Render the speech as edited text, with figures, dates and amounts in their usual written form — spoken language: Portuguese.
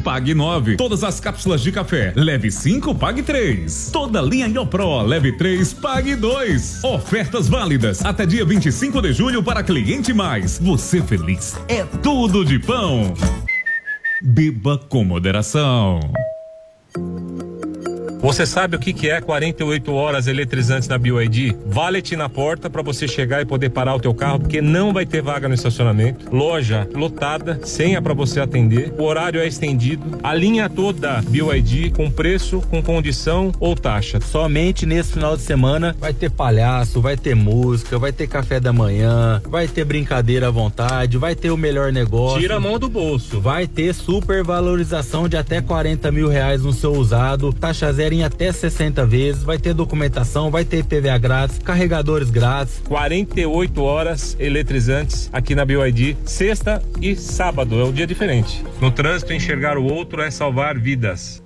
pague 9. Todas as cápsulas de café, leve 5, pague 3. Toda linha Iopro, leve 3, pague 2. Ofertas válidas até dia 25 de julho para Cliente Mais. Você feliz é tudo de pão. Beba com moderação. Você sabe o que é 48 horas eletrizantes na BYD? Valet na porta para você chegar e poder parar o teu carro, porque não vai ter vaga no estacionamento. Loja lotada, senha para você atender. O horário é estendido. A linha toda BYD com preço, com condição ou taxa. Somente nesse final de semana vai ter palhaço, vai ter música, vai ter café da manhã, vai ter brincadeira à vontade, vai ter o melhor negócio. Tira a mão do bolso. Vai ter supervalorização de até R$40 mil no seu usado, taxa zero em até 60 vezes, vai ter documentação, vai ter IPVA grátis, carregadores grátis. 48 horas eletrizantes aqui na BYD, sexta e sábado, é um dia diferente. No trânsito, enxergar o outro é salvar vidas.